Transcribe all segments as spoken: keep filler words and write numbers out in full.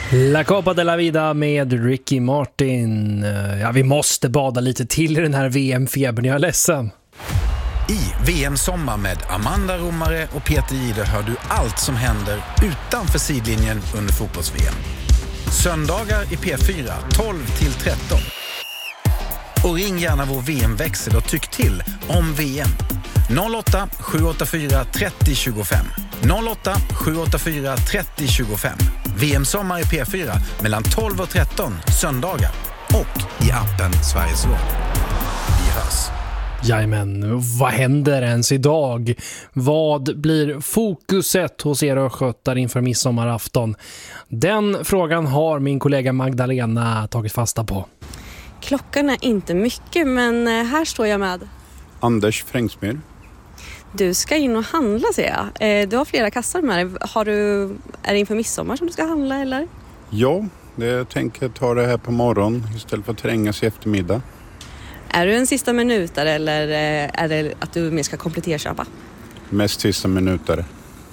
La Copa de la Vida med Ricky Martin. Ja, vi måste bada lite till i den här V M-febern, jag är ledsen. I V M-sommar med Amanda Romare och Peter Jihde hör du allt som händer utanför sidlinjen under fotbolls-V M. Söndagar i P fyra tolv till tretton. Och ring gärna vår V M-växel och tyck till om V M. noll åtta sju åtta fyra tre noll två fem. noll åtta sju åtta fyra tre noll två fem. V M-sommar i P fyra mellan tolv och tretton söndagar. Och i appen Sveriges Radio. Vi hörs. Jajamän, vad händer ens idag? Vad blir fokuset hos er östgötar inför midsommarafton? Den frågan har min kollega Magdalena tagit fasta på. Klockan är inte mycket, men här står jag med Anders Frängsmyr. Du ska in och handla, ser jag. Du har flera kassar med dig. Har du, är det inför midsommar som du ska handla, eller? Ja, det, jag tänker ta det här på morgon istället för att trängas i eftermiddag. Är du en sista minutare eller är det att du mer ska kompletterköpa? Mest sista minutare.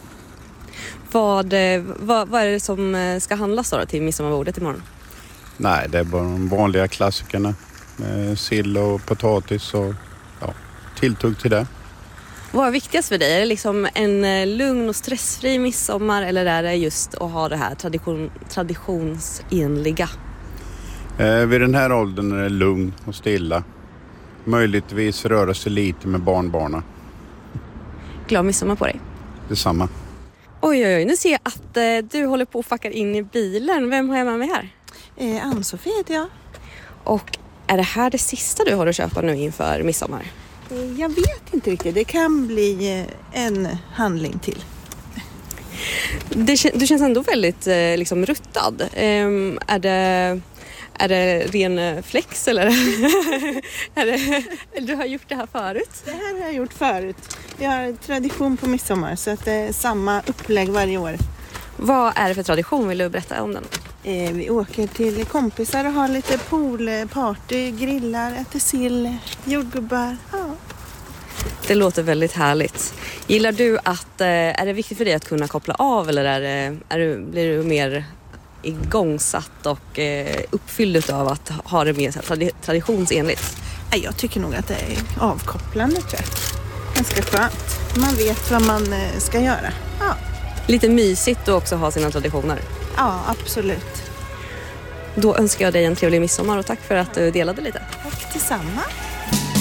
Vad, vad, vad är det som ska handlas då till midsommarbordet imorgon? Nej, det är bara de vanliga klassikerna. Med sill och potatis och ja, tilltugg till det. Vad är viktigast för dig? Är det liksom en lugn och stressfri midsommar eller är det just att ha det här tradition, traditionsenliga? Eh, vid den här åldern är det lugn och stilla. Möjligtvis röra sig lite med barnbarna. Glad midsommar på dig. Detsamma. Oj, oj, oj. Nu ser jag att eh, du håller på att fucka in i bilen. Vem har jag med mig här? Eh, Ann-Sofie heter jag. Och är det här det sista du har att köpa nu inför midsommar? Eh, jag vet inte riktigt. Det kan bli eh, en handling till. Det, du känns ändå väldigt eh, liksom ruttad. Eh, är det... Är det ren flex eller är det, du har gjort det här förut? Det här har jag gjort förut. Vi har tradition på midsommar så att det är samma upplägg varje år. Vad är det för tradition? Vill du berätta om den? Eh, vi åker till kompisar och har lite poolparty, grillar, äter sill, jordgubbar. Ja. Det låter väldigt härligt. Gillar du att, eh, är det viktigt för dig att kunna koppla av eller är det, är du, blir du mer igångsatt och eh, uppfylld av att ha det mer tradi- traditionsenligt? Jag tycker nog att det är avkopplande, tror jag. Ganska skönt. Man vet vad man eh, ska göra. Ja. Lite mysigt att också ha sina traditioner. Ja, absolut. Då önskar jag dig en trevlig midsommar och tack för att du delade lite. Tack detsamma.